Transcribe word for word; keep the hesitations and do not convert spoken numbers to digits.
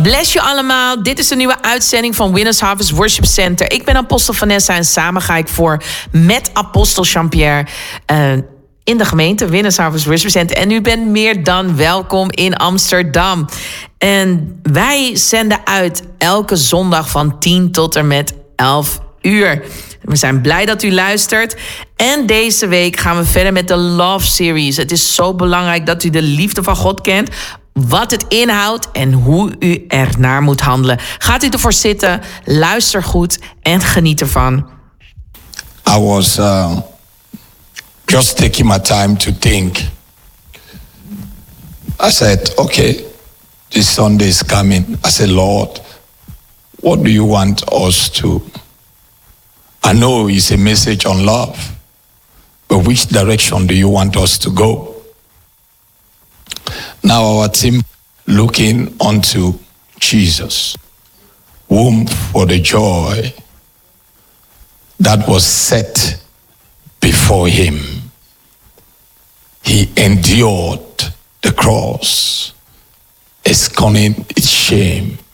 Bless you allemaal. Dit is een nieuwe uitzending van Winners Harvest Worship Center. Ik ben Apostel Vanessa en samen ga ik voor met Apostel Jean-Pierre uh, in de gemeente Winners Harvest Worship Center. En u bent meer dan welkom in Amsterdam. En wij zenden uit elke zondag van tien tot en met elf uur. We zijn blij dat u luistert. En deze week gaan we verder met de Love Series. Het is zo belangrijk dat u de liefde van God kent, wat het inhoudt en hoe u ernaar moet handelen. Gaat u ervoor zitten, luister goed en geniet ervan. I was uh, just taking my time to think. I said, okay, this Sunday is coming. I said, Lord, what do you want us to? I know it's a message on love, but which direction do you want us to go? Now our team looking unto Jesus, whom for the joy that was set before him, he endured the cross, scorning its shame,